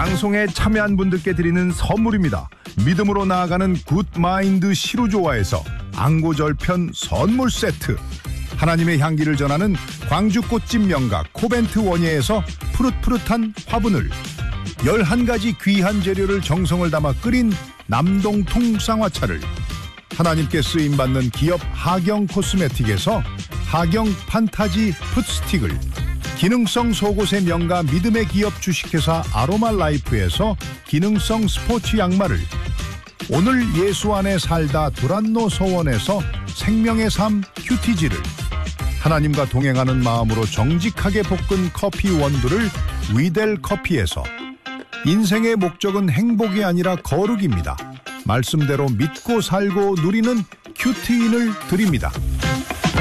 방송에 참여한 분들께 드리는 선물입니다. 믿음으로 나아가는 굿마인드 시루조아에서 앙고절편 선물 세트, 하나님의 향기를 전하는 광주 꽃집 명가 코벤트 원예에서 푸릇푸릇한 화분을, 11가지 귀한 재료를 정성을 담아 끓인 남동통 쌍화차를, 하나님께 쓰임받는 기업 하경 코스메틱에서 하경 판타지 풋스틱을, 기능성 속옷의 명가 믿음의 기업 주식회사 아로마 라이프에서 기능성 스포츠 양말을, 오늘 예수 안에 살다 두란노 서원에서 생명의 삶 큐티지를, 하나님과 동행하는 마음으로 정직하게 볶은 커피 원두를 위델 커피에서, 인생의 목적은 행복이 아니라 거룩입니다. 말씀대로 믿고 살고 누리는 큐티인을 드립니다.